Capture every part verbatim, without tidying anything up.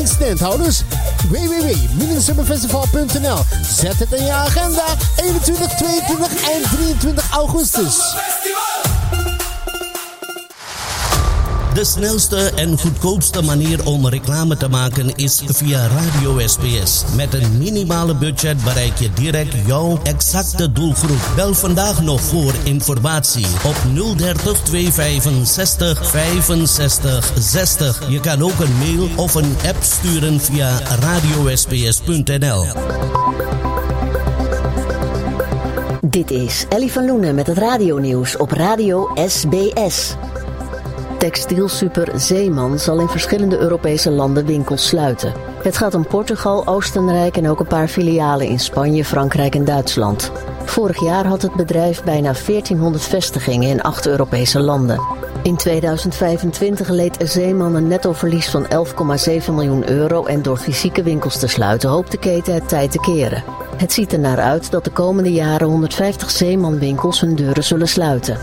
Standhouders, w w w punt minisummerfestival punt n l. Zet het in je agenda. eenentwintig, tweeëntwintig en drieëntwintig augustus. De snelste en goedkoopste manier om reclame te maken is via Radio S B S. Met een minimale budget bereik je direct jouw exacte doelgroep. Bel vandaag nog voor informatie op nul dertig, tweehonderdvijfenzestig, vijfenzestig, zestig. Je kan ook een mail of een app sturen via radio s b s punt n l. Dit is Ellie van Loenen met het radionieuws op Radio S B S. Textielsuper Zeeman zal in verschillende Europese landen winkels sluiten. Het gaat om Portugal, Oostenrijk en ook een paar filialen in Spanje, Frankrijk en Duitsland. Vorig jaar had het bedrijf bijna veertienhonderd vestigingen in acht Europese landen. In tweeduizend vijfentwintig leed Zeeman een nettoverlies van elf komma zeven miljoen euro en door fysieke winkels te sluiten hoopt de keten het tijd te keren. Het ziet er naar uit dat de komende jaren honderdvijftig Zeeman-winkels hun deuren zullen sluiten.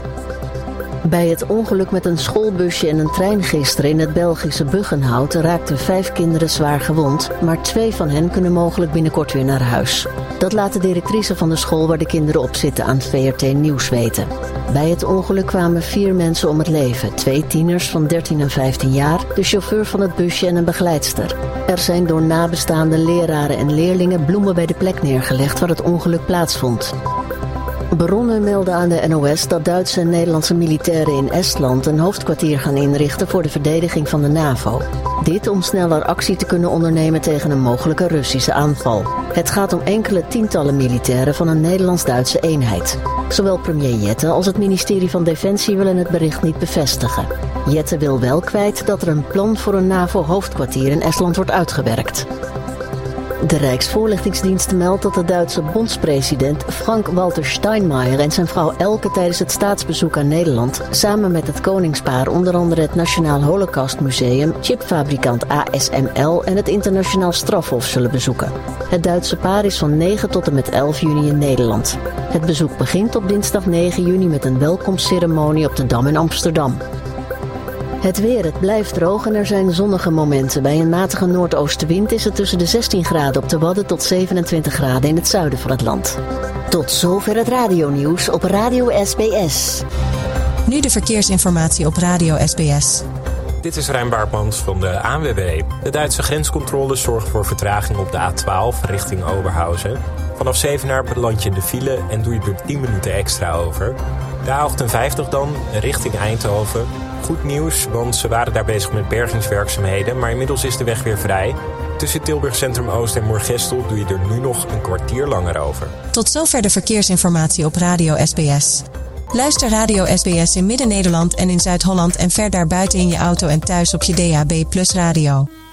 Bij het ongeluk met een schoolbusje en een trein gisteren in het Belgische Buggenhout raakten vijf kinderen zwaar gewond, maar twee van hen kunnen mogelijk binnenkort weer naar huis. Dat laat de directrice van de school waar de kinderen op zitten aan V R T Nieuws weten. Bij het ongeluk kwamen vier mensen om het leven, twee tieners van dertien en vijftien jaar, de chauffeur van het busje en een begeleidster. Er zijn door nabestaande leraren en leerlingen bloemen bij de plek neergelegd waar het ongeluk plaatsvond. Bronnen melden aan de N O S dat Duitse en Nederlandse militairen in Estland een hoofdkwartier gaan inrichten voor de verdediging van de NAVO. Dit om sneller actie te kunnen ondernemen tegen een mogelijke Russische aanval. Het gaat om enkele tientallen militairen van een Nederlands-Duitse eenheid. Zowel premier Jette als het ministerie van Defensie willen het bericht niet bevestigen. Jette wil wel kwijt dat er een plan voor een NAVO-hoofdkwartier in Estland wordt uitgewerkt. De Rijksvoorlichtingsdienst meldt dat de Duitse bondspresident Frank-Walter Steinmeier en zijn vrouw Elke tijdens het staatsbezoek aan Nederland samen met het koningspaar onder andere het Nationaal Holocaustmuseum, chipfabrikant A S M L en het Internationaal Strafhof zullen bezoeken. Het Duitse paar is van negen tot en met elf juni in Nederland. Het bezoek begint op dinsdag negen juni met een welkomstceremonie op de Dam in Amsterdam. Het weer, het blijft droog en er zijn zonnige momenten. Bij een matige noordoostenwind is het tussen de zestien graden op de Wadden tot zevenentwintig graden in het zuiden van het land. Tot zover het radionieuws op Radio S B S. Nu de verkeersinformatie op Radio S B S. Dit is Rijn Baartmans van de A N W B. De Duitse grenscontrole zorgt voor vertraging op de A twaalf richting Oberhausen. Vanaf Zevenaar beland je in de file en doe je er tien minuten extra over. De A achtenvijftig dan, richting Eindhoven. Goed nieuws, want ze waren daar bezig met bergingswerkzaamheden, maar inmiddels is de weg weer vrij. Tussen Tilburg Centrum Oost en Moergestel doe je er nu nog een kwartier langer over. Tot zover de verkeersinformatie op Radio S B S. Luister Radio S B S in Midden-Nederland en in Zuid-Holland en ver daarbuiten in je auto en thuis op je D A B plus radio.